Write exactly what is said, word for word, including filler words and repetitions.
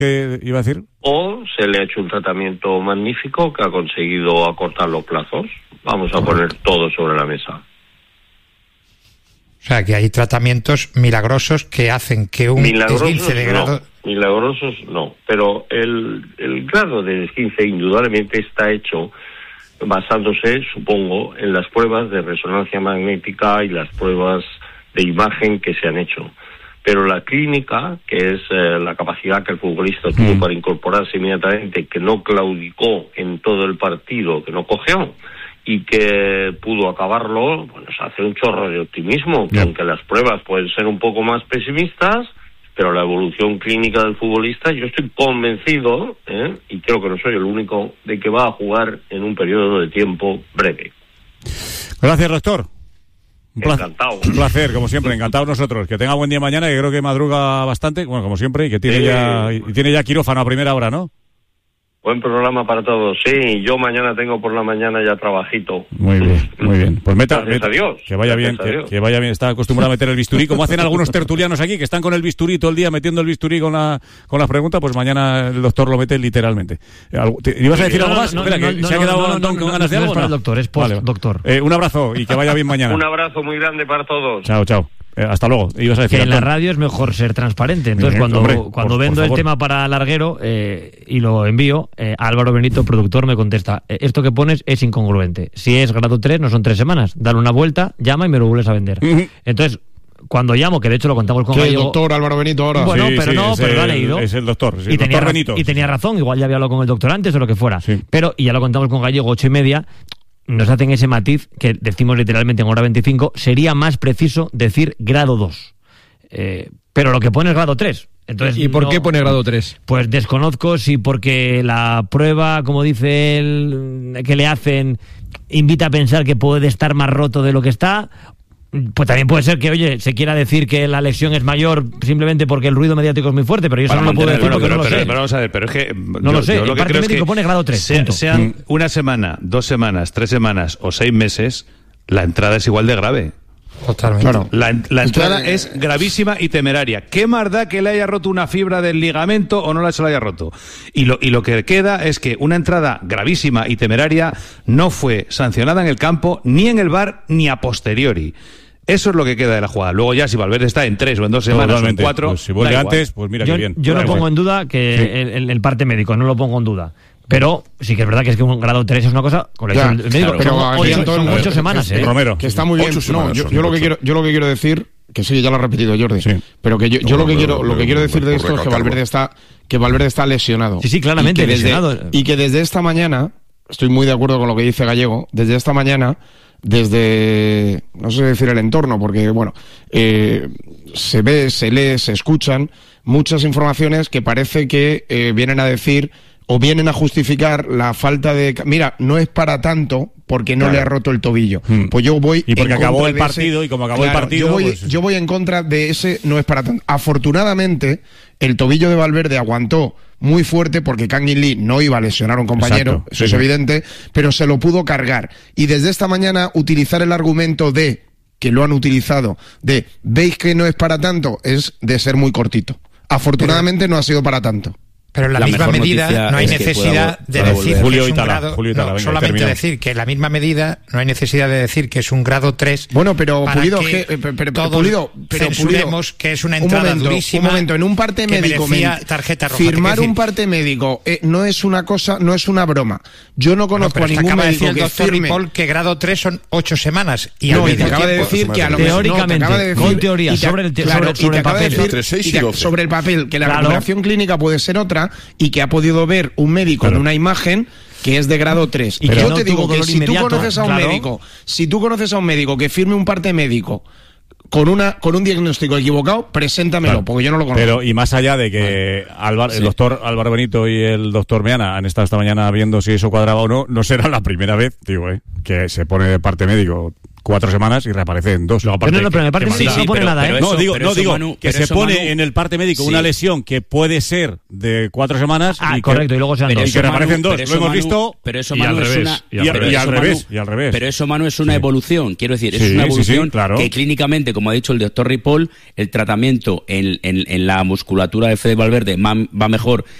¿Qué iba a decir? O se le ha hecho un tratamiento magnífico que ha conseguido acortar los plazos. Vamos a poner todo sobre la mesa. O sea, que hay tratamientos milagrosos que hacen que un esguince de grado... No, milagrosos no, pero el, el grado de esguince indudablemente está hecho basándose, supongo, en las pruebas de resonancia magnética y las pruebas de imagen que se han hecho. Pero la clínica, que es eh, la capacidad que el futbolista tuvo mm. para incorporarse inmediatamente, que no claudicó en todo el partido, que no cojeó, y que pudo acabarlo, bueno, se hace un chorro de optimismo, que aunque las pruebas pueden ser un poco más pesimistas, pero la evolución clínica del futbolista, yo estoy convencido, ¿eh? y creo que no soy el único, de que va a jugar en un periodo de tiempo breve. Gracias, doctor. Un placer, encantado. Un placer, como siempre, encantado nosotros. Que tenga buen día mañana, que creo que madruga bastante, bueno, como siempre, y que tiene, sí. ya, y tiene ya quirófano a primera hora, ¿no? Buen programa para todos. Sí, yo mañana tengo por la mañana ya trabajito. Muy bien, muy bien. Pues meta, Gracias meta a Dios. Que vaya Gracias bien, que, que vaya bien. Está acostumbrado a meter el bisturí, como hacen algunos tertulianos aquí, que están con el bisturí todo el día metiendo el bisturí con la con las preguntas, pues mañana el doctor lo mete literalmente. ¿Ibas a decir algo más? No, no, Espera, no, que no, se ha no, quedado no, no, Antón no, con no, ganas no, de algo. No es para el doctor, es post, vale. doctor. Eh, un abrazo y que vaya bien mañana. Un abrazo muy grande para todos. Chao, chao. Eh, hasta luego. Ibas a decir, que en Antón. la radio es mejor ser transparente. Entonces, Bien, cuando, hombre, cuando por, vendo por el favor. tema para Larguero eh, y lo envío, eh, Álvaro Benito, productor, me contesta: eh, esto que pones es incongruente. Si es grado tres, no son tres semanas. Dale una vuelta, llama y me lo vuelves a vender. Uh-huh. Entonces, cuando llamo, que de hecho lo contamos con ¿Qué, Gallego... el doctor Álvaro Benito ahora? Bueno, sí, pero sí, no, pero el, lo ha leído. Es el doctor, sí, y, el tenía doctor ra- Benito. y tenía razón, igual ya había hablado con el doctor antes o lo que fuera. Sí. Pero, y ya lo contamos con Gallego, ocho y media... nos hacen ese matiz que decimos literalmente en hora veinticinco, sería más preciso decir grado dos. Eh, pero lo que pone es grado tres. Entonces, ¿y por no, qué pone grado tres? Pues desconozco si porque la prueba, como dice él, que le hacen, invita a pensar que puede estar más roto de lo que está. Pues también puede ser que, oye, se quiera decir que la lesión es mayor simplemente porque el ruido mediático es muy fuerte, pero yo eso Para no lo puedo decir bueno, porque pero, no lo pero, sé. pero vamos a ver, pero es que... No yo, lo sé, yo lo el que parte creo médico es que pone grado tres, sea, punto. sean Mm. una semana, dos semanas, tres semanas o seis meses, la entrada es igual de grave. Totalmente. Claro. La, la entrada Usted- es gravísima y temeraria. ¿Qué más da que le haya roto una fibra del ligamento o no la se la haya roto? Y lo, y lo que queda es que una entrada gravísima y temeraria no fue sancionada en el campo, ni en el V A R, ni a posteriori. Eso es lo que queda de la jugada. Luego ya si Valverde está en tres o en dos semanas Totalmente. o en cuatro, Pues si vuelve da igual. antes, pues mira yo qué bien. yo no Da pongo igual. en duda que Sí. el, el- el parte médico, no lo pongo en duda. Pero sí que es verdad que es que un grado tres es una cosa, con lo que Ya, dice el médico, claro, pero son, aquí, ocho, Antón, son ocho eh, semanas, que, ¿eh? Romero. que está muy bien. Ocho No, semanas yo, son, yo lo que ocho. quiero, yo lo que quiero decir, que sí, ya lo ha repetido Jordi, Sí. pero que yo, yo No, lo que no, quiero, no, lo que no, quiero no, decir no, de por esto es que recalcarlo. Valverde está, que Valverde está lesionado. Sí, sí, claramente y que desde, lesionado. y que desde esta mañana, estoy muy de acuerdo con lo que dice Gallego, desde esta mañana, desde, no sé decir el entorno, porque bueno, eh, se ve, se lee, se escuchan muchas informaciones que parece que eh, vienen a decir o vienen a justificar la falta de... Mira, no es para tanto porque no Claro. le ha roto el tobillo. Hmm. Pues yo voy Y porque en acabó contra el de partido, ese- y como acabó el Claro, partido, Yo voy, pues- yo voy en contra de ese no es para tanto. Afortunadamente, el tobillo de Valverde aguantó muy fuerte porque Kangin Lee no iba a lesionar a un compañero, Exacto, eso sí, es sí. evidente, pero se lo pudo cargar. Y desde esta mañana utilizar el argumento de, que lo han utilizado, de ¿veis que no es para tanto? Es de ser muy cortito. Afortunadamente no ha sido para tanto. Pero en la, La misma mejor medida noticia no hay es que necesidad pueda- de pueda decir volver. Julio que es un Itala, grado... Julio Itala, no, venga, solamente terminamos. decir que en la misma medida no hay necesidad de decir que es un grado tres. Bueno, pero para Pulido, que que- eh, pero, pero, todos Pulido, pero censuremos Pulido, que es una un entrada momento, durísima. Un momento, en un parte que médico, merecía men- tarjeta roja. firmar Te quiero un decir- parte médico eh, no es una cosa, no es una broma. Yo no No, conozco pero a es que ningún acaba de decir médico el que doctor firme. Ripoll que grado tres son ocho semanas. Y No, al y te mismo acaba de tiempo- decir que a lo mejor Teóricamente, no, te acaba de decir- con teoría, y te- sobre el te- claro, sobre- y te sobre el acaba de papel. decir- Entre seis y y te- doce. sobre el papel que la Claro. recuperación clínica puede ser otra y que ha podido ver un médico Claro. de una imagen que es de grado tres. Y Y que yo no te digo tuvo que dolor si tú inmediato, conoces a un claro. médico, si tú conoces a un médico que firme un parte médico con una con un diagnóstico equivocado, preséntamelo, Claro. porque yo no lo conozco. Pero, y más allá de que Álvaro- el doctor Álvaro Benito y el doctor Meana han estado esta mañana viendo si eso cuadraba o no, no será la primera vez, digo, eh, que se pone de parte médico cuatro semanas y reaparece en dos. Pero no, no, pero me parece Sí, que no sí, pone pero- nada, pero ¿eh? eso- no, digo, pero no, eso, digo Manu, que pero se eso, pone Manu, en el parte médico sí. una lesión que puede ser de cuatro semanas Ah, y correcto, que, y luego sean Pero dos. y que eso, reaparecen Manu, dos. pero Lo eso, hemos Manu, visto pero eso, y Manu, al es revés, una- y al y, a- pero y eso, al Manu, revés, y al revés. Pero eso, Manu, es una Sí. evolución. Quiero decir, es Sí, una sí, sí, evolución claro. que clínicamente, como ha dicho el doctor Ripoll, el tratamiento en, en, en la musculatura de Fede Valverde ma- va mejor